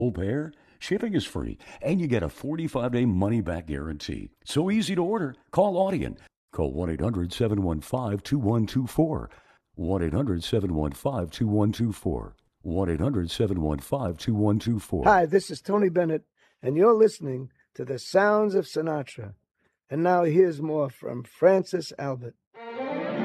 pair, shipping is free, and you get a 45-day money-back guarantee. So easy to order. Call Audien. Call 1-800-715-2124. 1-800-715-2124. 1-800-715-2124. Hi, this is Tony Bennett, and you're listening to The Sounds of Sinatra. And now here's more from Francis Albert.